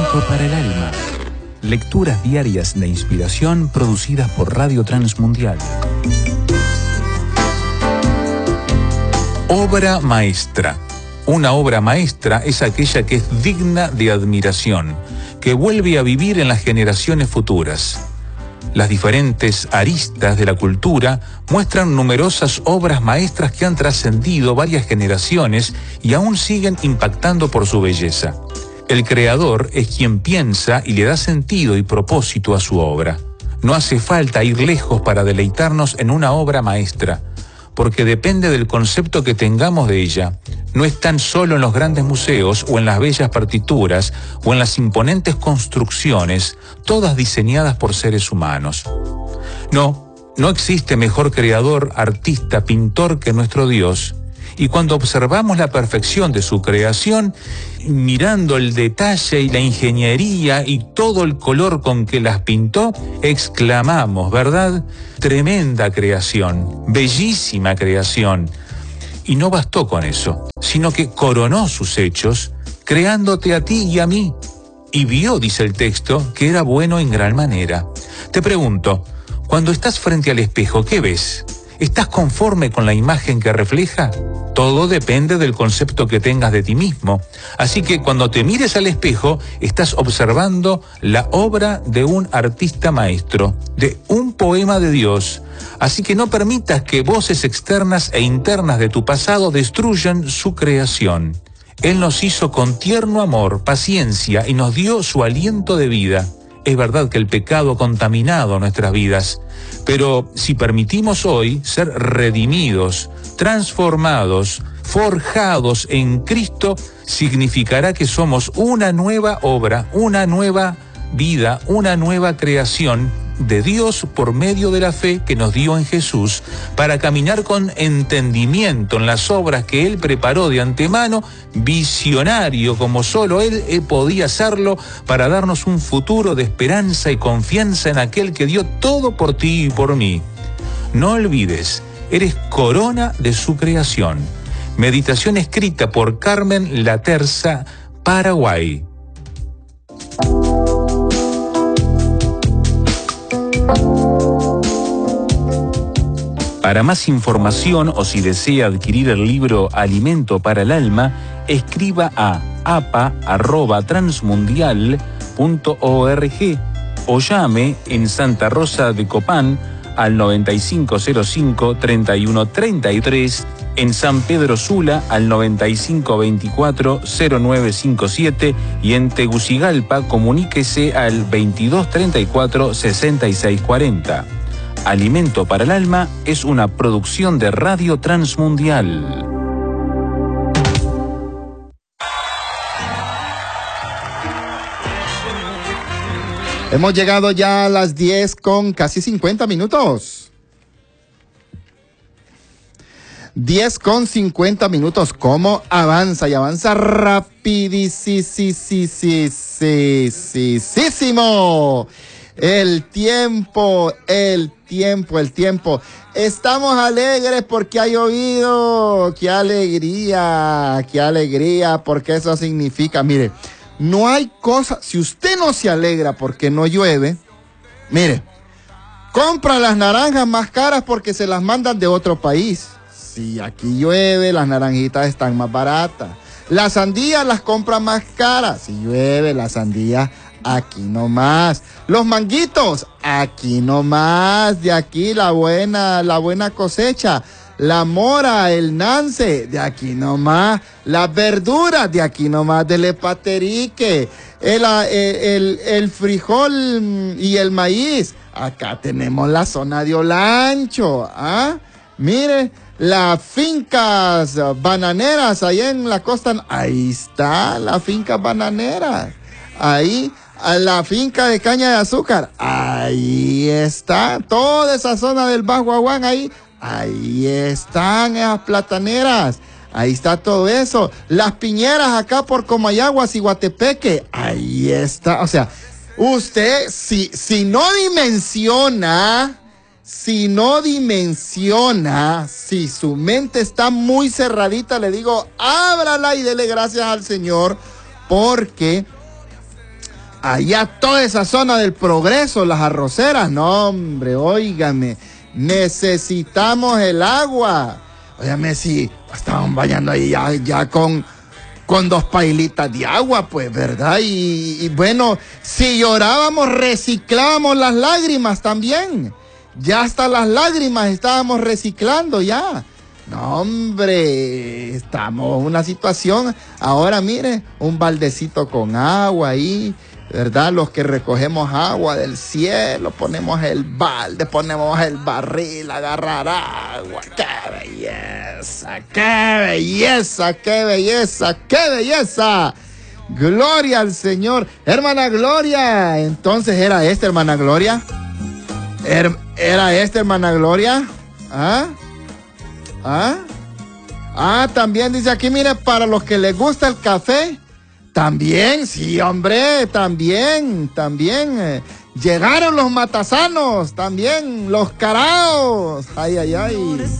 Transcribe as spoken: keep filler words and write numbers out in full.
Alimento para el alma. Lecturas diarias de inspiración producidas por Radio Transmundial. Obra maestra. Una obra maestra es aquella que es digna de admiración, que vuelve a vivir en las generaciones futuras. Las diferentes aristas de la cultura muestran numerosas obras maestras que han trascendido varias generaciones y aún siguen impactando por su belleza. El creador es quien piensa y le da sentido y propósito a su obra. No hace falta ir lejos para deleitarnos en una obra maestra, porque depende del concepto que tengamos de ella. No están solo en los grandes museos o en las bellas partituras o en las imponentes construcciones, todas diseñadas por seres humanos. No, no existe mejor creador, artista, pintor que nuestro Dios. Y cuando observamos la perfección de su creación, mirando el detalle y la ingeniería y todo el color con que las pintó, exclamamos, ¿verdad? Tremenda creación, bellísima creación. Y no bastó con eso, sino que coronó sus hechos, creándote a ti y a mí. Y vio, dice el texto, que era bueno en gran manera. Te pregunto, cuando estás frente al espejo, ¿qué ves? ¿Estás conforme con la imagen que refleja? Todo depende del concepto que tengas de ti mismo. Así que cuando te mires al espejo, estás observando la obra de un artista maestro, de un poema de Dios. Así que no permitas que voces externas e internas de tu pasado destruyan su creación. Él nos hizo con tierno amor, paciencia y nos dio su aliento de vida. Es verdad que el pecado ha contaminado nuestras vidas, pero si permitimos hoy ser redimidos, transformados, forjados en Cristo, significará que somos una nueva obra, una nueva vida, una nueva creación de Dios por medio de la fe que nos dio en Jesús, para caminar con entendimiento en las obras que Él preparó de antemano, visionario como solo Él, Él podía hacerlo, para darnos un futuro de esperanza y confianza en aquel que dio todo por ti y por mí. No olvides, eres corona de su creación. Meditación escrita por Carmen Laterza, Paraguay. Para más información o si desea adquirir el libro Alimento para el Alma, escriba a apa arroba transmundial punto org o llame en Santa Rosa de Copán al noventa y cinco cero cinco, treinta y uno treinta y tres, en San Pedro Sula al noventa y cinco veinticuatro, cero nueve cincuenta y siete y en Tegucigalpa comuníquese al veintidós treinta y cuatro, sesenta y seis cuarenta. Alimento para el Alma es una producción de Radio Transmundial. Hemos llegado ya a las diez con casi cincuenta minutos. diez con cincuenta minutos. ¿Cómo avanza? Y avanza rapidísimo. El tiempo, el tiempo, el tiempo. Estamos alegres porque ha llovido. ¡Qué alegría! ¡Qué alegría! Porque eso significa, mire, no hay cosa, si usted no se alegra porque no llueve, mire, compra las naranjas más caras porque se las mandan de otro país. Si aquí llueve, las naranjitas están más baratas. Las sandías las compra más caras. Si llueve, las sandías aquí nomás. Los manguitos, aquí nomás. De aquí la buena, la buena cosecha. La mora, el nance, de aquí nomás. Las verduras, de aquí nomás. Del epaterique. El, el, el, el frijol y el maíz. Acá tenemos la zona de Olancho. ¿Ah? Mire, las fincas bananeras allá en la costa. Ahí está, las fincas bananeras. Ahí, a la finca de caña de azúcar. Ahí está. Toda esa zona del Bajo Aguán, ahí. Ahí están esas plataneras. Ahí está todo eso. Las piñeras acá por Comayagua, Iguatepeque. Ahí está. O sea, usted, si, si no dimensiona, si no dimensiona, si su mente está muy cerradita, le digo, ábrala y dele gracias al Señor, porque allá toda esa zona del Progreso, las arroceras, no hombre, óigame, necesitamos el agua. Óigame, si estaban bañando ahí ya, ya con, con dos pailitas de agua, pues, ¿verdad? Y, y bueno, si llorábamos, reciclábamos las lágrimas también. Ya hasta las lágrimas estábamos reciclando ya. No, hombre, estamos en una situación. Ahora, mire, un baldecito con agua ahí, ¿verdad? Los que recogemos agua del cielo, ponemos el balde, ponemos el barril, agarrar agua. ¡Qué belleza! ¡Qué belleza! ¡Qué belleza! ¡Qué belleza! Gloria al Señor. Hermana Gloria, entonces era esta, hermana Gloria. Her- ¿Era esta, hermana Gloria? ¿Ah? ¿Ah? Ah, también dice aquí, mire, para los que les gusta el café, también, sí, hombre, también, también. Eh, llegaron los matasanos, también, los caraos. Ay, ay, ay.